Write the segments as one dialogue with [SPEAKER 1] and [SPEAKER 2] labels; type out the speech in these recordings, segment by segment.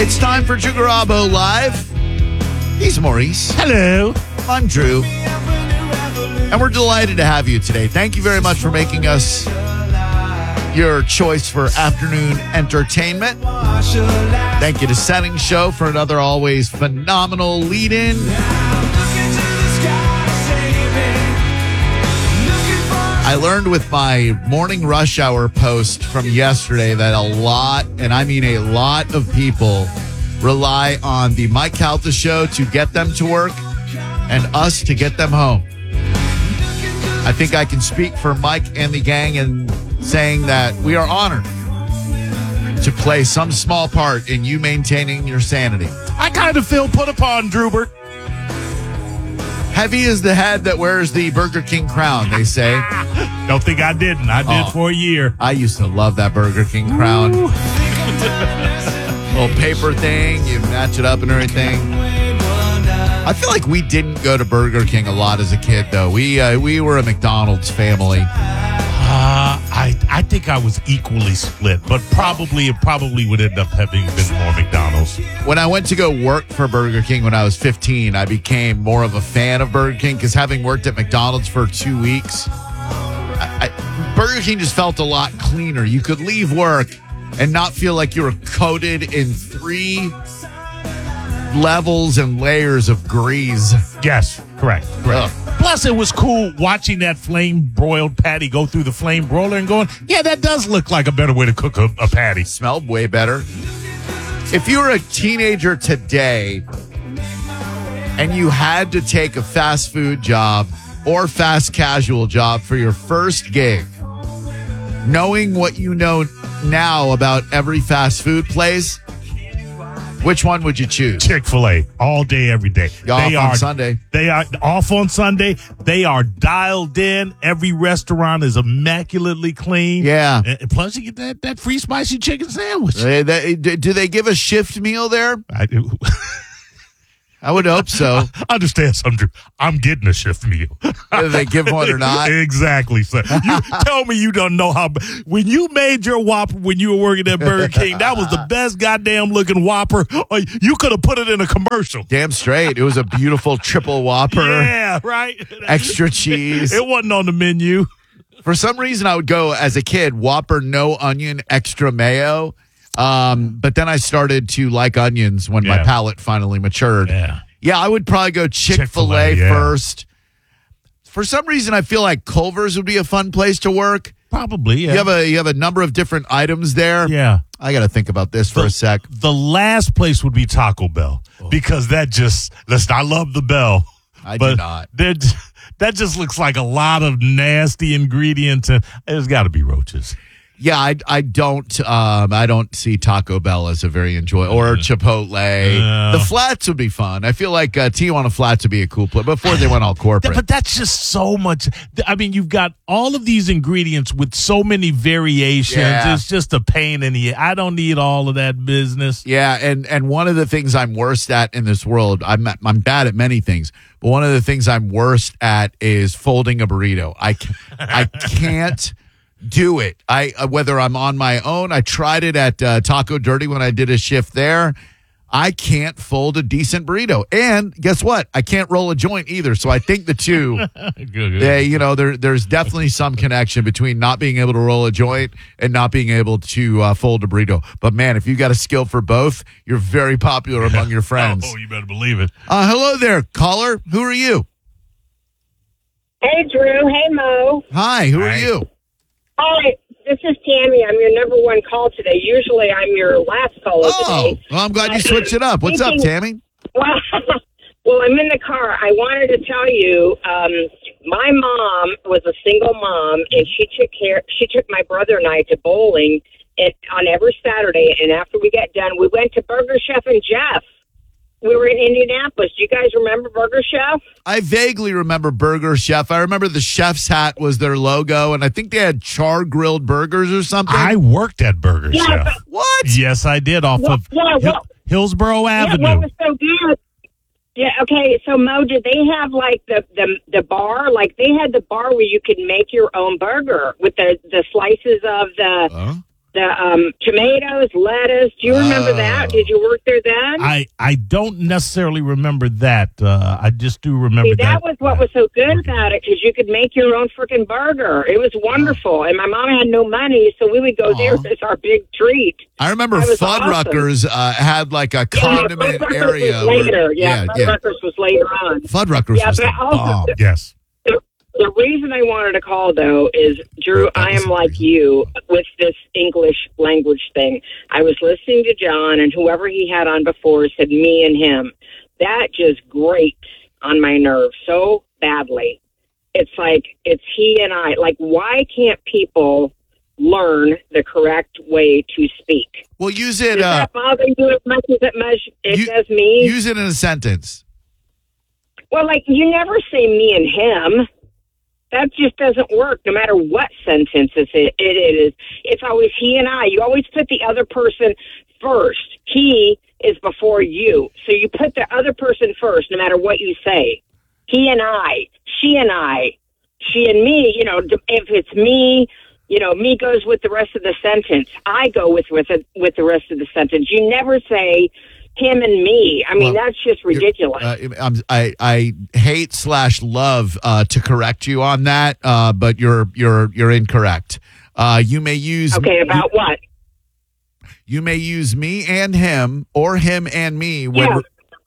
[SPEAKER 1] It's time for Jugarabo Live. He's Maurice.
[SPEAKER 2] Hello.
[SPEAKER 1] I'm Drew. And we're delighted to have you today. Thank you very much for making us your choice for afternoon entertainment. Thank you to Setting Show for another always phenomenal lead-in. I learned with my morning rush hour post from yesterday that a lot, and I mean a lot of people, rely on the Mike Calta show to get them to work and us to get them home. I think I can speak for Mike and the gang in saying that we are honored to play some small part in you maintaining your sanity.
[SPEAKER 2] I kind of feel put upon, Drubert.
[SPEAKER 1] Heavy is the head that wears the Burger King crown, they say.
[SPEAKER 2] Don't think I didn't. I did for a year.
[SPEAKER 1] I used to love that Burger King crown. Little paper thing, you match it up and everything. I feel like we didn't go to Burger King a lot as a kid, though. We were a McDonald's family.
[SPEAKER 2] I think I was equally split, but it probably would end up having been more McDonald's.
[SPEAKER 1] When I went to go work for Burger King when I was 15, I became more of a fan of Burger King because having worked at McDonald's for 2 weeks, Burger King just felt a lot cleaner. You could leave work and not feel like you were coated in 3 levels and layers of grease.
[SPEAKER 2] Yes, correct. Plus, it was cool watching that flame-broiled patty go through the flame broiler and going, yeah, that does look like a better way to cook a patty.
[SPEAKER 1] Smelled way better. If you were a teenager today and you had to take a fast food job or fast casual job for your first gig, knowing what you know now about every fast food place, which one would you choose?
[SPEAKER 2] Chick-fil-A, all day, every day.
[SPEAKER 1] On Sunday.
[SPEAKER 2] They are off on Sunday. They are dialed in. Every restaurant is immaculately clean.
[SPEAKER 1] Yeah.
[SPEAKER 2] And plus, you get that free spicy chicken sandwich.
[SPEAKER 1] Do they give a shift meal there?
[SPEAKER 2] I do.
[SPEAKER 1] I would hope so.
[SPEAKER 2] Understand something, Drew. I'm getting a shift meal.
[SPEAKER 1] Whether they give one or not.
[SPEAKER 2] Exactly, sir. You tell me you don't know how. When you made your Whopper when you were working at Burger King, that was the best goddamn looking Whopper. You could have put it in a commercial.
[SPEAKER 1] Damn straight. It was a beautiful triple Whopper.
[SPEAKER 2] Yeah, right.
[SPEAKER 1] Extra cheese.
[SPEAKER 2] It wasn't on the menu.
[SPEAKER 1] For some reason, I would go as a kid, Whopper, no onion, extra mayo. But then I started to like onions when my palate finally matured. Yeah, I would probably go Chick-fil-A first. For some reason, I feel like Culver's would be a fun place to work.
[SPEAKER 2] Probably, yeah.
[SPEAKER 1] You have a number of different items there.
[SPEAKER 2] Yeah.
[SPEAKER 1] I got to think about this for a sec.
[SPEAKER 2] The last place would be Taco Bell because listen, I love the Bell.
[SPEAKER 1] I do not.
[SPEAKER 2] That just looks like a lot of nasty ingredients, and there's got to be roaches.
[SPEAKER 1] Yeah, I don't see Taco Bell as a very enjoyable, or Chipotle. The Flats would be fun. I feel like Tijuana Flats would be a cool place before they went all corporate.
[SPEAKER 2] But that's just so much. I mean, you've got all of these ingredients with so many variations.
[SPEAKER 1] Yeah.
[SPEAKER 2] It's just a pain in the. I don't need all of that business.
[SPEAKER 1] Yeah, and one of the things I'm worst at in this world, I'm bad at many things, but one of the things I'm worst at is folding a burrito. I can't do it. Whether I'm on my own, I tried it at Taco Dirty when I did a shift there. I can't fold a decent burrito. And guess what? I can't roll a joint either. So I think the two, there's definitely some connection between not being able to roll a joint and not being able to fold a burrito. But man, if you got a skill for both, you're very popular among your friends.
[SPEAKER 2] Oh, you better believe it.
[SPEAKER 1] Hello there, caller. Who are you?
[SPEAKER 3] Hey, Drew. Hey, Mo.
[SPEAKER 1] Hi, who are you?
[SPEAKER 3] Hi, this is Tammy. I'm your number one call today. Usually I'm your last caller today.
[SPEAKER 1] Well, I'm glad you switched it up. What's up, Tammy?
[SPEAKER 3] Well, I'm in the car. I wanted to tell you, my mom was a single mom, and she took my brother and I to bowling on every Saturday, and after we got done, we went to Burger Chef and Jeff. We were in Indianapolis. Do you guys remember Burger Chef?
[SPEAKER 1] I vaguely remember Burger Chef. I remember the chef's hat was their logo, and I think they had char-grilled burgers or something.
[SPEAKER 2] I worked at Burger Chef.
[SPEAKER 1] What?
[SPEAKER 2] Yes, I did, off of Hillsborough Avenue.
[SPEAKER 3] Yeah, what was so good? Yeah, okay, so Mo, did they have like the bar? Like they had the bar where you could make your own burger with the slices of tomatoes, lettuce. Do you remember that? Did you work there then?
[SPEAKER 2] I don't necessarily remember that. I just do remember
[SPEAKER 3] See, that was what was so good about it, because you could make your own freaking burger. It was wonderful. And my mom had no money, so we would go there as our big treat.
[SPEAKER 1] I remember Fuddruckers had like a
[SPEAKER 3] Fuddruckers
[SPEAKER 1] condiment area.
[SPEAKER 3] was later. Fuddruckers was later on.
[SPEAKER 1] Fuddruckers was the bomb.
[SPEAKER 2] Yes.
[SPEAKER 3] The reason I wanted to call, though, is, Drew, I am like you with this English language thing. I was listening to John, and whoever he had on before said me and him. That just grates on my nerves so badly. It's like, it's he and I. Like, why can't people learn the correct way to speak?
[SPEAKER 1] Well, use it.
[SPEAKER 3] Does that bother you as much as it does me?
[SPEAKER 1] Use it in a sentence.
[SPEAKER 3] Well, like, you never say me and him. That just doesn't work, no matter what sentence it is. It's always he and I. You always put the other person first. He is before you. So you put the other person first, no matter what you say. He and I. She and I. She and me. You know, if it's me, you know, me goes with the rest of the sentence. I go with the rest of the sentence. You never say him and me. I mean, that's just ridiculous.
[SPEAKER 1] I hate/love to correct you on that, but you're incorrect. You may use
[SPEAKER 3] about what?
[SPEAKER 1] You may use me and him, or him and me when.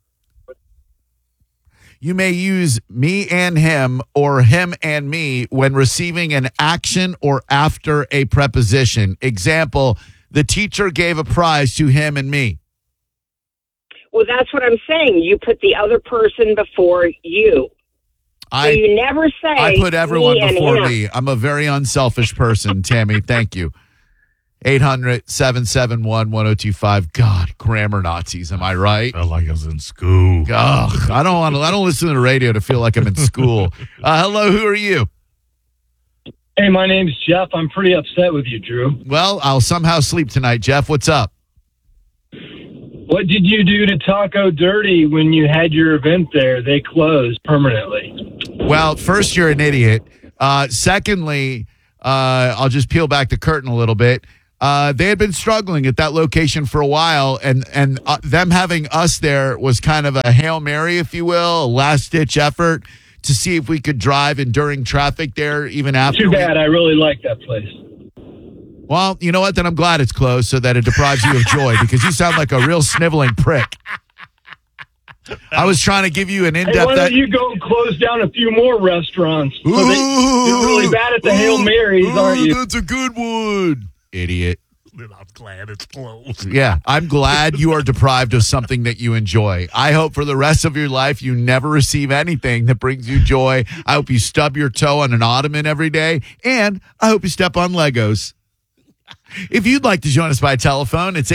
[SPEAKER 1] You may use me and him or him and me when receiving an action or after a preposition. Example: the teacher gave a prize to him and me.
[SPEAKER 3] Well, that's what I'm saying. You put the other person before you. So you never say
[SPEAKER 1] I put everyone before
[SPEAKER 3] him.
[SPEAKER 1] me. I'm a very unselfish person, Tammy. Thank you. 800-771-1025. God, grammar Nazis. Am I right?
[SPEAKER 2] Felt like I was in school.
[SPEAKER 1] Ugh, I don't listen to the radio to feel like I'm in school. Hello, who are you?
[SPEAKER 4] Hey, my name's Jeff. I'm pretty upset with you, Drew.
[SPEAKER 1] Well, I'll somehow sleep tonight. Jeff, what's up?
[SPEAKER 4] What did you do to Taco Dirty when you had your event there? They closed permanently.
[SPEAKER 1] Well, first, you're an idiot. Secondly, I'll just peel back the curtain a little bit. They had been struggling at that location for a while, and them having us there was kind of a Hail Mary, if you will, a last-ditch effort to see if we could drive enduring traffic there even after.
[SPEAKER 4] Too bad. I really like that place.
[SPEAKER 1] Well, you know what? Then I'm glad it's closed so that it deprives you of joy, because you sound like a real sniveling prick. I was trying to give you an in-depth...
[SPEAKER 4] Hey, why don't you go close down a few more restaurants? You're really bad at the Hail Marys, aren't you?
[SPEAKER 1] That's a good one. Idiot.
[SPEAKER 2] I'm glad it's closed.
[SPEAKER 1] Yeah, I'm glad you are deprived of something that you enjoy. I hope for the rest of your life you never receive anything that brings you joy. I hope you stub your toe on an ottoman every day, and I hope you step on Legos. If you'd like to join us by telephone, it's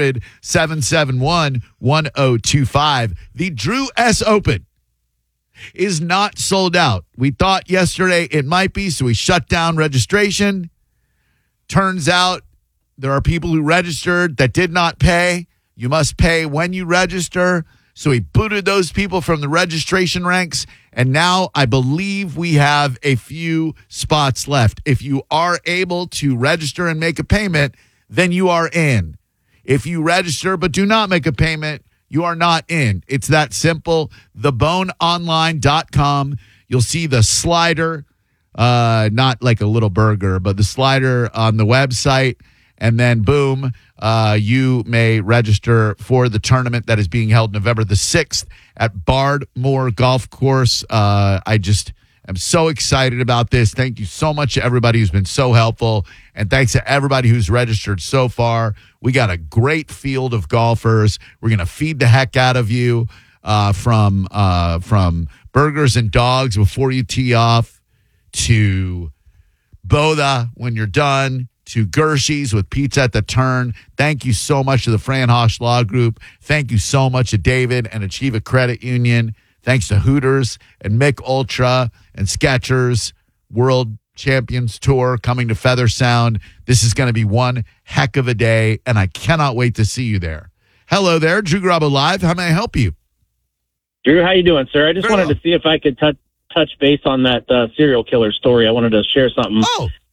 [SPEAKER 1] 800-771-1025. The Drew S. Open is not sold out. We thought yesterday it might be, so we shut down registration. Turns out there are people who registered that did not pay. You must pay when you register. So we booted those people from the registration ranks, and now I believe we have a few spots left. If you are able to register and make a payment, then you are in. If you register but do not make a payment, you are not in. It's that simple. TheBoneOnline.com. You'll see the slider, not like a little burger, but the slider on the website. And then, boom, you may register for the tournament that is being held November the 6th at Bardmore Golf Course. I just am so excited about this. Thank you so much to everybody who's been so helpful. And thanks to everybody who's registered so far. We got a great field of golfers. We're going to feed the heck out of you from burgers and dogs before you tee off, to Boda when you're done, to Gershie's with pizza at the turn. Thank you so much to the Fran Hosh Law Group. Thank you so much to David and Achieva Credit Union. Thanks to Hooters and Mick Ultra and Skechers. World Champions Tour coming to Feather Sound. This is going to be one heck of a day, and I cannot wait to see you there. Hello there, Drew Garabo Live. How may I help you?
[SPEAKER 5] Drew, how you doing, sir? I just wanted to see if I could touch base on that serial killer story. I wanted to share something.
[SPEAKER 1] Oh,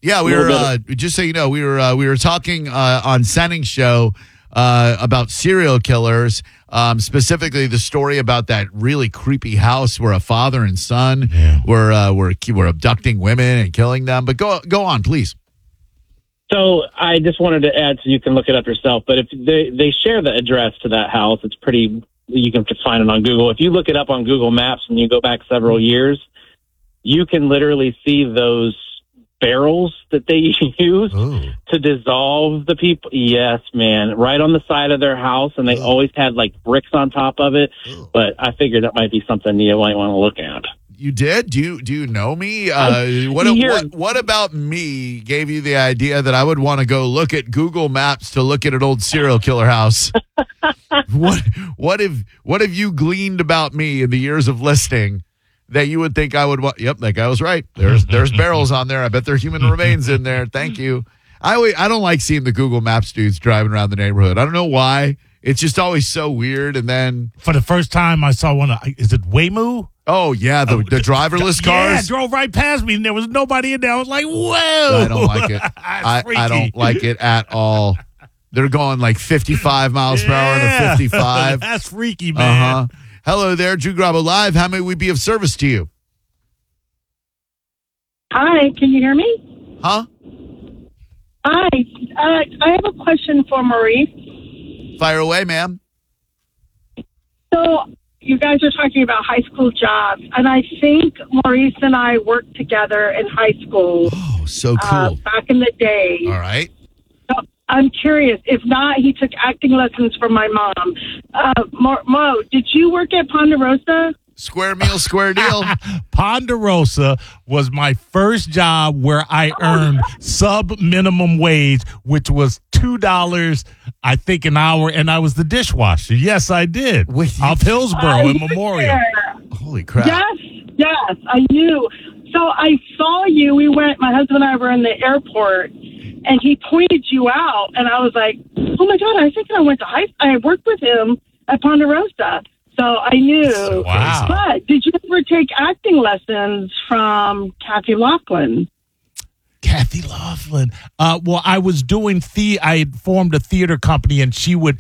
[SPEAKER 1] Yeah, we were just so you know, we were talking on Senning's show about serial killers, specifically the story about that really creepy house where a father and son were abducting women and killing them. But go on, please.
[SPEAKER 5] So I just wanted to add, so you can look it up yourself. But if they share the address to that house, it's pretty. You can just find it on Google. If you look it up on Google Maps and you go back several years, you can literally see those barrels that they use to dissolve the people. Yes, man, right on the side of their house, and they always had like bricks on top of it. But I figured that might be something you might want to look at.
[SPEAKER 1] You did? Do you know me? What about me gave you the idea that I would want to go look at Google Maps to look at an old serial killer house? What have you gleaned about me in the years of listening that you would think I would want? Yep, that guy was right. There's barrels on there. I bet there are human remains in there. Thank you. I don't like seeing the Google Maps dudes driving around the neighborhood. I don't know why. It's just always so weird. And then
[SPEAKER 2] for the first time, I saw one. Is it Waymo?
[SPEAKER 1] Oh yeah, the driverless cars.
[SPEAKER 2] Yeah, drove right past me, and there was nobody in there. I was like, "Whoa!"
[SPEAKER 1] I don't like it. I don't like it at all. They're going like 55 miles per hour to 55.
[SPEAKER 2] That's freaky, man.
[SPEAKER 1] Hello there, Drew Garabo Live. How may we be of service to you?
[SPEAKER 6] Hi, can you hear me?
[SPEAKER 1] Huh?
[SPEAKER 6] Hi, I have a question for Maurice.
[SPEAKER 1] Fire away, ma'am.
[SPEAKER 6] So you guys are talking about high school jobs, and I think Maurice and I worked together in high school.
[SPEAKER 1] Oh, so cool.
[SPEAKER 6] Back in the day.
[SPEAKER 1] All right.
[SPEAKER 6] So I'm curious. If not, he took acting lessons from my mom. Mo, did you work at Ponderosa?
[SPEAKER 1] Square meal, square deal.
[SPEAKER 2] Ponderosa was my first job where I earned sub-minimum wage, which was $2, I think, an hour, and I was the dishwasher. Yes, I did. Off Hillsborough in Memorial.
[SPEAKER 6] There.
[SPEAKER 1] Holy crap.
[SPEAKER 6] Yes, I knew. So I saw you. My husband and I were in the airport, and he pointed you out, and I was like, oh, my God, I think I worked with him at Ponderosa. So I knew.
[SPEAKER 2] Wow.
[SPEAKER 6] But did you ever take acting lessons from Kathy Laughlin?
[SPEAKER 2] Kathy Laughlin. Well, I was doing I had formed a theater company, and she would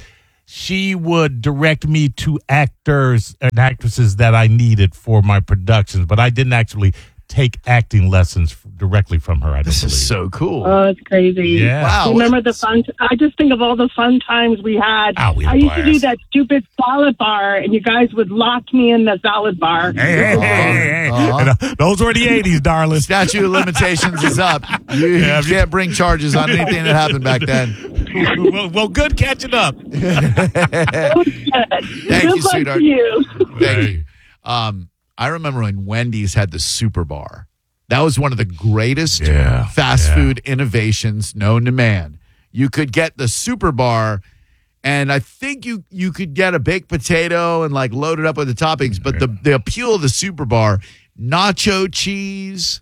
[SPEAKER 2] direct me to actors and actresses that I needed for my productions, but I didn't actually take acting lessons directly from her.
[SPEAKER 1] This is so cool.
[SPEAKER 6] Oh, it's crazy.
[SPEAKER 2] Yeah.
[SPEAKER 1] Wow.
[SPEAKER 6] Remember the fun? I just think of all the fun times we had.
[SPEAKER 2] Oh, we had
[SPEAKER 6] I used to
[SPEAKER 2] blast.
[SPEAKER 6] do that stupid salad bar, and you guys would lock me in the salad bar.
[SPEAKER 2] Hey. Those were the 80s, darling.
[SPEAKER 1] Statute of limitations is up. You can't bring charges on anything that happened back then.
[SPEAKER 2] well, good catching up.
[SPEAKER 6] Thank
[SPEAKER 1] you, sweetheart.
[SPEAKER 6] To you.
[SPEAKER 1] Thank you. I remember when Wendy's had the Super Bar. That was one of the greatest fast food innovations known to man. You could get the Super Bar, and I think you could get a baked potato and like load it up with the toppings. But the appeal of the Super Bar, nacho cheese,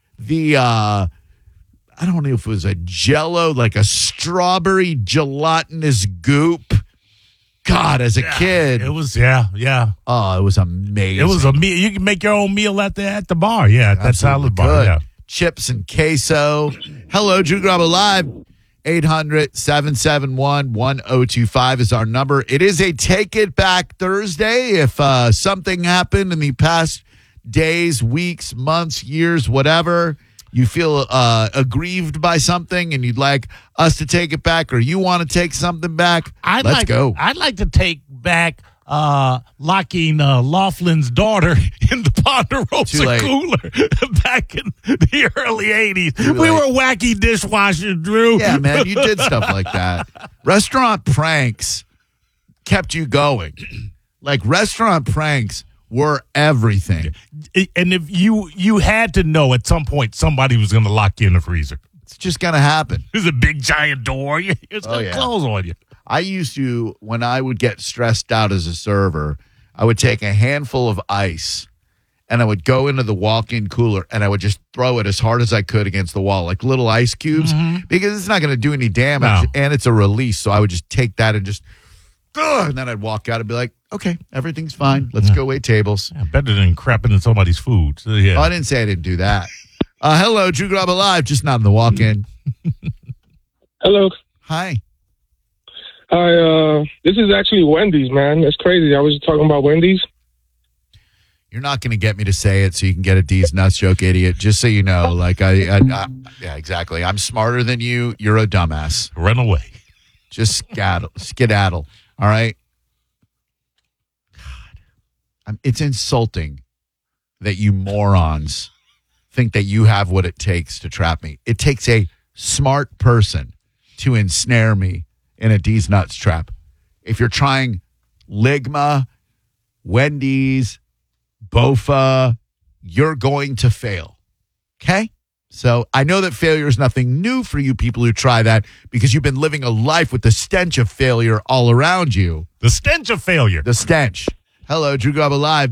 [SPEAKER 1] I don't know if it was a Jell-O, like a strawberry gelatinous goop. God, as a kid,
[SPEAKER 2] it was
[SPEAKER 1] Oh, it was amazing.
[SPEAKER 2] It was a meal. You can make your own meal at the bar. Yeah, at that salad bar.
[SPEAKER 1] Good.
[SPEAKER 2] Yeah.
[SPEAKER 1] Chips and queso. Hello, Drew Garabo Live. 800-771-1025 is our number. It is a Take It Back Thursday. If something happened in the past days, weeks, months, years, whatever, you feel aggrieved by something and you'd like us to take it back, or you want to take something back, let's go.
[SPEAKER 2] I'd like to take back locking Laughlin's daughter in the Ponderosa cooler back in the early 80s. We were wacky dishwashers, Drew.
[SPEAKER 1] Yeah, man, you did stuff like that. Restaurant pranks kept you going. Like, restaurant pranks were everything.
[SPEAKER 2] And if you had to know at some point somebody was going to lock you in the freezer.
[SPEAKER 1] It's just going to happen.
[SPEAKER 2] There's a big giant door. It's going to close on you.
[SPEAKER 1] I used to, when I would get stressed out as a server, I would take a handful of ice and I would go into the walk-in cooler and I would just throw it as hard as I could against the wall, like little ice cubes, because it's not going to do any damage and it's a release. So I would just take that and just, and then I'd walk out and be like, okay, everything's fine. Let's go wait tables.
[SPEAKER 2] Yeah, better than crapping in somebody's food. So, yeah.
[SPEAKER 1] Oh, I didn't say I didn't do that. Hello, Drew Grub Alive, just not in the walk-in.
[SPEAKER 7] Hello.
[SPEAKER 1] Hi.
[SPEAKER 7] Hi, this is actually Wendy's, man. It's crazy. I was just talking about Wendy's.
[SPEAKER 1] You're not going to get me to say it so you can get a D's nuts joke, idiot. Just so you know, like yeah, exactly. I'm smarter than you. You're a dumbass.
[SPEAKER 2] Run away.
[SPEAKER 1] Just skedaddle. All right. God, it's insulting that you morons think that you have what it takes to trap me. It takes a smart person to ensnare me in a D's nuts trap. If you're trying Ligma, Wendy's, Bofa, you're going to fail. Okay? So I know that failure is nothing new for you people who try that because you've been living a life with the stench of failure all around you.
[SPEAKER 2] The stench of failure.
[SPEAKER 1] The stench. Hello, Drew Grub Alive.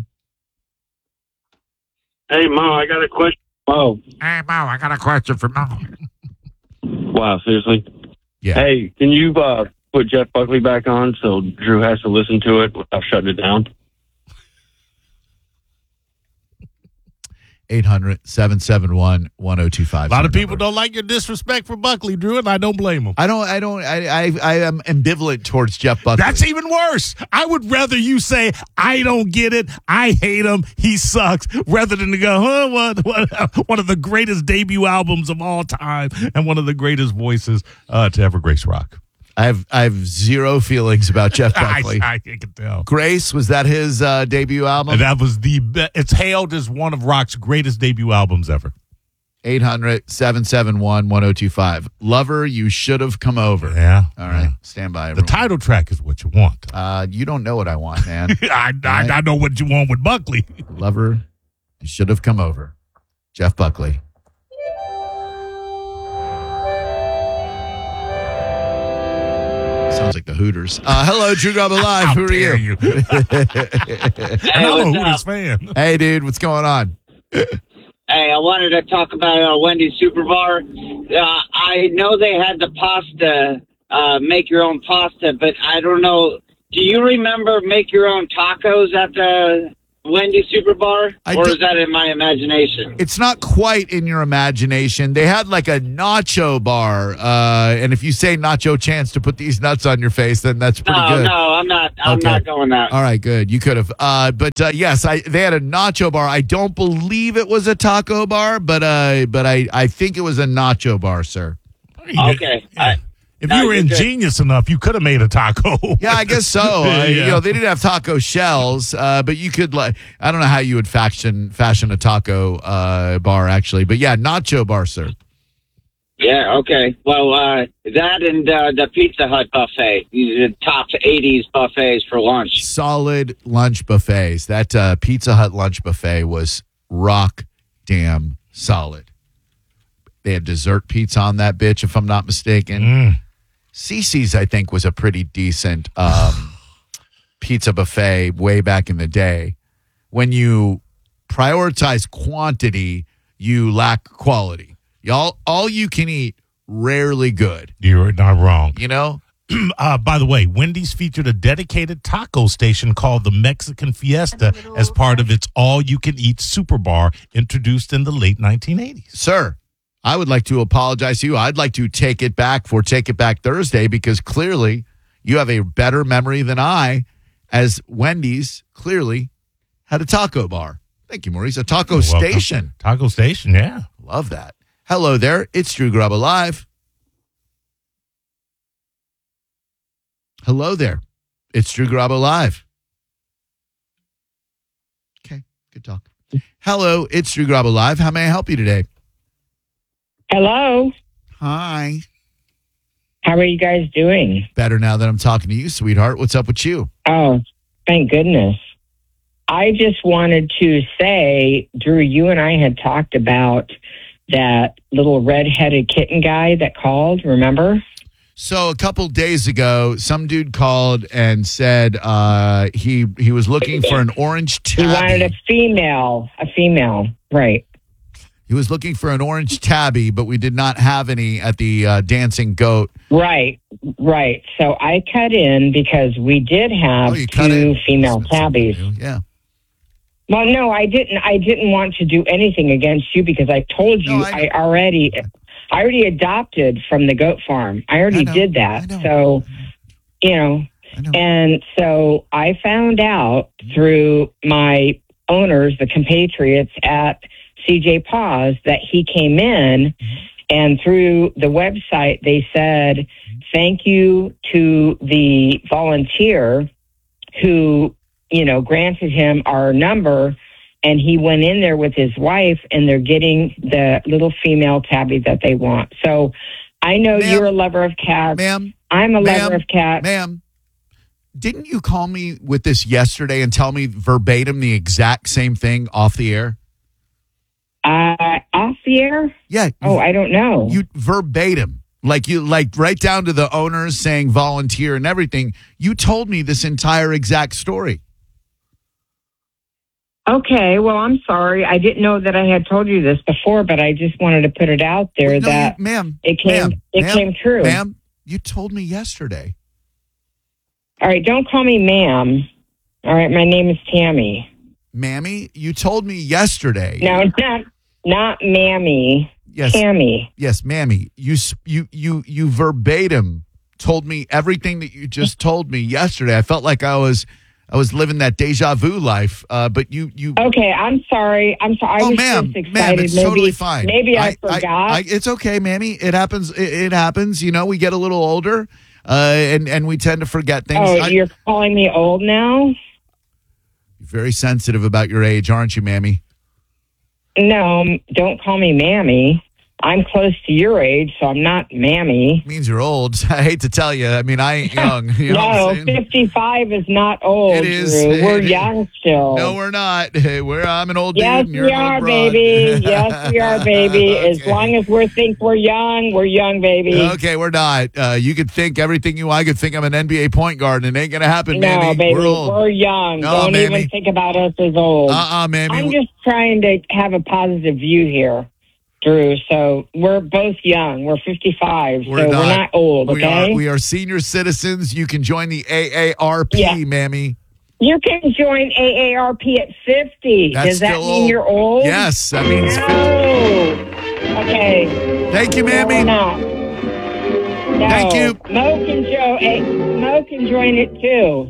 [SPEAKER 8] Hey, Mo, I got a question.
[SPEAKER 5] Oh,
[SPEAKER 2] Hey, Mo, I got a question for Mo.
[SPEAKER 8] Wow, seriously?
[SPEAKER 1] Yeah.
[SPEAKER 8] Hey, can you put Jeff Buckley back on so Drew has to listen to it without shutting it down?
[SPEAKER 1] 800-771-1025.
[SPEAKER 2] A lot of people don't like your disrespect for Buckley, Drew, and I don't blame them.
[SPEAKER 1] I am ambivalent towards Jeff Buckley.
[SPEAKER 2] That's even worse. I would rather you say, I don't get it, I hate him, he sucks, rather than to go, one of the greatest debut albums of all time and one of the greatest voices to ever grace rock.
[SPEAKER 1] I have zero feelings about Jeff Buckley.
[SPEAKER 2] I can tell.
[SPEAKER 1] Grace, was that his debut album?
[SPEAKER 2] And that was it's hailed as one of rock's greatest debut albums ever.
[SPEAKER 1] 800-771-1025. Lover, you should have come over.
[SPEAKER 2] Yeah.
[SPEAKER 1] All right. Stand by,
[SPEAKER 2] The
[SPEAKER 1] everyone.
[SPEAKER 2] title track is what you want.
[SPEAKER 1] You don't know what I want, man.
[SPEAKER 2] I know what you want with Buckley.
[SPEAKER 1] Lover, you should have come over. Jeff Buckley. Sounds like the Hooters. Hello, Drew Grub Alive. Who are
[SPEAKER 2] dare
[SPEAKER 1] you?
[SPEAKER 2] And I'm a Hooters fan.
[SPEAKER 1] Hey, dude, what's going on?
[SPEAKER 9] Hey, I wanted to talk about Wendy's Super Bar. I know they had the pasta, make your own pasta, but I don't know. Do you remember make your own tacos at the Wendy's Super Bar? Or is that in my imagination?
[SPEAKER 1] It's not quite in your imagination. They had like a nacho bar, and if you say nacho chance to put these nuts on your face, then that's pretty good.
[SPEAKER 9] No, I'm not. I'm not going that.
[SPEAKER 1] All right, good. You could have. But yes, they had a nacho bar. I don't believe it was a taco bar, but I think it was a nacho bar, sir.
[SPEAKER 9] Okay.
[SPEAKER 2] If you were ingenious enough, you could have made a taco.
[SPEAKER 1] Yeah, I guess so.
[SPEAKER 2] Yeah.
[SPEAKER 1] They didn't have taco shells, but you could I don't know how you would fashion a taco bar actually, but yeah, nacho bar, sir.
[SPEAKER 9] Yeah. Okay. Well, that and the Pizza Hut buffet, the top 80s buffets for lunch.
[SPEAKER 1] Solid lunch buffets. That Pizza Hut lunch buffet was rock damn solid. They had dessert pizza on that bitch, if I'm not mistaken. Cece's, I think, was a pretty decent pizza buffet way back in the day. When you prioritize quantity, you lack quality. All you can eat, rarely good.
[SPEAKER 2] You're not wrong.
[SPEAKER 1] You know?
[SPEAKER 2] By the way, Wendy's featured a dedicated taco station called the Mexican Fiesta as part of its all-you-can-eat super bar introduced in the late 1980s.
[SPEAKER 1] Sir, I would like to apologize to you. I'd like to take it back for Take It Back Thursday because clearly you have a better memory than I, as Wendy's clearly had a taco bar. Thank you, Maurice. A taco station.
[SPEAKER 2] Taco station, yeah.
[SPEAKER 1] Love that. Hello there. It's Drew Grub Alive. Hello there. It's Drew Grub Alive. Okay, good talk. Hello, it's Drew Grub Alive. How may I help you today?
[SPEAKER 10] Hello.
[SPEAKER 1] Hi.
[SPEAKER 10] How are you guys doing?
[SPEAKER 1] Better now that I'm talking to you, sweetheart. What's up with you?
[SPEAKER 10] Oh, thank goodness. I just wanted to say, Drew, you and I had talked about that little red-headed kitten guy that called, remember?
[SPEAKER 1] So a couple days ago, some dude called and said he was looking for an orange tabby.
[SPEAKER 10] He wanted a female, right.
[SPEAKER 1] He was looking for an orange tabby, but we did not have any at the Dancing Goat.
[SPEAKER 10] Right. So I cut in because we did have two female tabbies.
[SPEAKER 1] Yeah.
[SPEAKER 10] Well, no, I didn't. I didn't want to do anything against you because I told you
[SPEAKER 1] No,
[SPEAKER 10] I already adopted from the goat farm. I already did that. So, and so I found out through my owners, the compatriots at CJ Paws, that he came in, and through the website they said thank you to the volunteer who granted him our number, and he went in there with his wife, and they're getting the little female tabby that they want. So I know you're a lover of cats.
[SPEAKER 1] Ma'am.
[SPEAKER 10] I'm a lover of cats.
[SPEAKER 1] Ma'am, didn't you call me with this yesterday and tell me verbatim the exact same thing off the air?
[SPEAKER 10] Off the air?
[SPEAKER 1] Yeah.
[SPEAKER 10] Oh, I don't know.
[SPEAKER 1] You verbatim. Like right down to the owners saying volunteer and everything. You told me this entire exact story.
[SPEAKER 10] Okay, well, I'm sorry. I didn't know that I had told you this before, but I just wanted to put it out there
[SPEAKER 1] ma'am,
[SPEAKER 10] it came true.
[SPEAKER 1] Ma'am, you told me yesterday.
[SPEAKER 10] All right, don't call me ma'am. All right, my name is Tammy.
[SPEAKER 1] Mammy, you told me yesterday.
[SPEAKER 10] No, not Mammy.
[SPEAKER 1] Yes,
[SPEAKER 10] Tammy.
[SPEAKER 1] Yes, Mammy. You verbatim told me everything that you just told me yesterday. I felt like I was living that deja vu life. But you.
[SPEAKER 10] Okay, I'm sorry. I was
[SPEAKER 1] ma'am,
[SPEAKER 10] just excited.
[SPEAKER 1] ma'am, it's totally fine.
[SPEAKER 10] Maybe I forgot.
[SPEAKER 1] It's okay, Mammy. It happens. It happens. We get a little older, and we tend to forget things.
[SPEAKER 10] Oh, you're calling me old now?
[SPEAKER 1] You're very sensitive about your age, aren't you, Mammy?
[SPEAKER 10] No, don't call me Mammy. I'm close to your age, so I'm not Mammy.
[SPEAKER 1] Means you're old. I hate to tell you. I mean, I ain't young. You know what I'm saying?
[SPEAKER 10] 55 is not old.
[SPEAKER 1] It is.
[SPEAKER 10] Drew. We're young still.
[SPEAKER 1] No, we're not. I'm an old dude.
[SPEAKER 10] Yes,
[SPEAKER 1] and you're
[SPEAKER 10] we
[SPEAKER 1] an old
[SPEAKER 10] are,
[SPEAKER 1] broad.
[SPEAKER 10] baby. Yes, we are, baby.
[SPEAKER 1] Okay.
[SPEAKER 10] As long as we think we're young, baby.
[SPEAKER 1] Okay, we're not. You could think everything I could think I'm an NBA point guard, and it ain't gonna happen,
[SPEAKER 10] No,
[SPEAKER 1] Mammy.
[SPEAKER 10] baby,
[SPEAKER 1] We're old.
[SPEAKER 10] we're young.
[SPEAKER 1] No,
[SPEAKER 10] Don't
[SPEAKER 1] Mammy.
[SPEAKER 10] even think about us as old.
[SPEAKER 1] Mammy.
[SPEAKER 10] I'm just trying to have a positive view here, Drew. So we're both young. We're 55, we're not old, okay?
[SPEAKER 1] We are senior citizens. You can join the AARP, Mammy.
[SPEAKER 10] You can join AARP at 50.
[SPEAKER 1] That's
[SPEAKER 10] Does that
[SPEAKER 1] still
[SPEAKER 10] mean
[SPEAKER 1] old.
[SPEAKER 10] you're old?
[SPEAKER 1] Yes, that means.
[SPEAKER 10] No. Okay.
[SPEAKER 1] Thank you, Mammy.
[SPEAKER 10] No, we're not. No.
[SPEAKER 1] Thank you.
[SPEAKER 10] Mo can join it too.